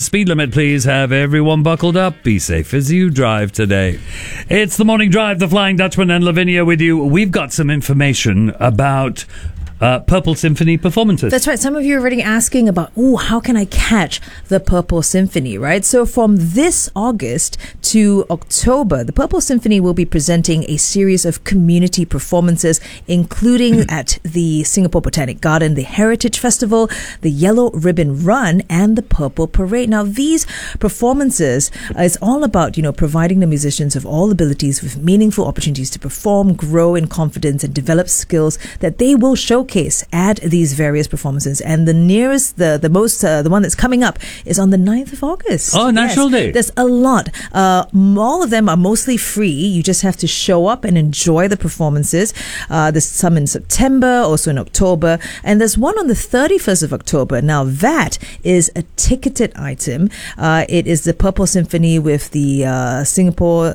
speed limit, please. Have everyone buckled up. Be safe as you drive today. It's the Morning Drive, the Flying Dutchman and Lavinia with you. We've got some information about Purple Symphony performances. That's right. Some of you are already asking about, how can I catch the Purple Symphony, right? So from this August to October, the Purple Symphony will be presenting a series of community performances, including at the Singapore Botanic Garden, the Heritage Festival, the Yellow Ribbon Run, and the Purple Parade. Now, these performances is all about, providing the musicians of all abilities with meaningful opportunities to perform, grow in confidence, and develop skills that they will showcase at these various performances. And the nearest, the one that's coming up is on the 9th of August. Oh, National Day. There's a lot. All of them are mostly free. You just have to show up and enjoy the performances. There's some in September, also in October. And there's one on the 31st of October. Now, that is a ticketed item. It is the Purple Symphony with the Singapore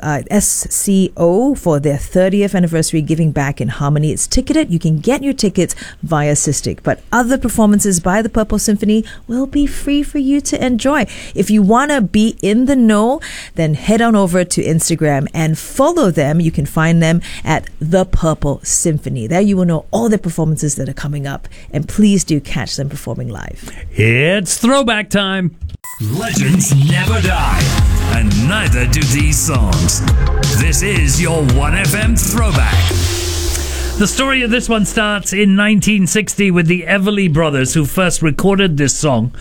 SCO for their 30th anniversary Giving Back in Harmony. It's ticketed. You can get your tickets via Systic, but other performances by the Purple Symphony will be free for you to enjoy. If you want to be in the know, then head on over to Instagram and follow them. You can find them at The Purple Symphony. There you will know all the performances that are coming up, and please do catch them performing live. It's throwback time. Legends never die, and neither do these songs. This is your 1FM Throwback. The story of this one starts in 1960 with the Everly Brothers, who first recorded this song.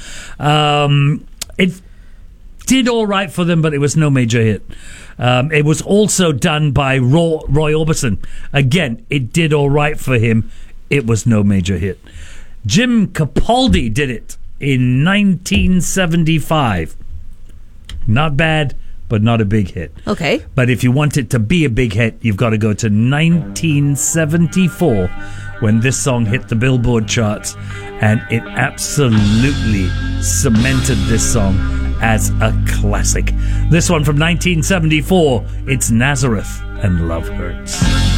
It did all right for them, but it was no major hit. It was also done by Roy Orbison. Again, it did all right for him. It was no major hit. Jim Capaldi did it in 1975. Not bad, but not a big hit. Okay. But if you want it to be a big hit, you've got to go to 1974 when this song hit the Billboard charts, and it absolutely cemented this song as a classic. This one from 1974, it's Nazareth and Love Hurts.